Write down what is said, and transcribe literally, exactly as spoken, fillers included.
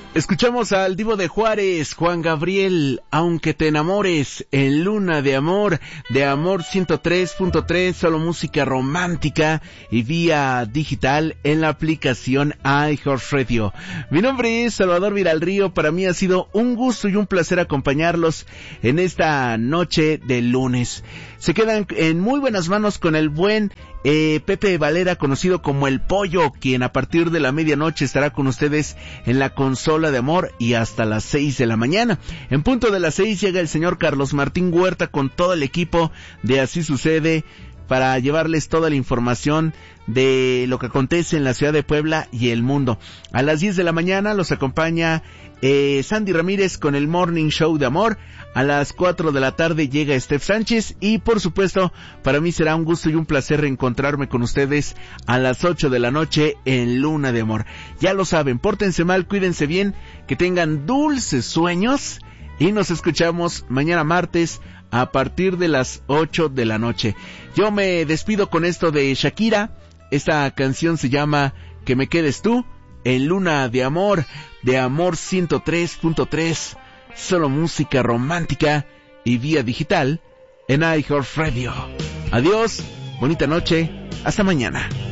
Escuchamos al Divo de Juárez, Juan Gabriel, Aunque te enamores, en Luna de Amor, de Amor ciento tres punto tres, solo música romántica y vía digital en la aplicación iHeartRadio. Mi nombre es Salvador Viralrío, para mí ha sido un gusto y un placer acompañarlos en esta noche de lunes. Se quedan en muy buenas manos con el buen eh, Pepe Valera, conocido como El Pollo, quien a partir de la medianoche estará con ustedes en la consola de amor y hasta las seis de la mañana. En punto de las seis llega el señor Carlos Martín Huerta con todo el equipo de Así Sucede para llevarles toda la información de lo que acontece en la ciudad de Puebla y el mundo. A las diez de la mañana los acompaña eh, Sandy Ramírez con el Morning Show de Amor. A las cuatro de la tarde llega Steph Sánchez y por supuesto para mí será un gusto y un placer reencontrarme con ustedes a las ocho de la noche en Luna de Amor. Ya lo saben, pórtense mal, cuídense bien, que tengan dulces sueños y nos escuchamos mañana martes a partir de las ocho de la noche. Yo me despido con esto de Shakira. Esta canción se llama Que me quedes tú, en Luna de Amor, de Amor ciento tres punto tres, solo música romántica y vía digital en iHeartRadio. Adiós, bonita noche, hasta mañana.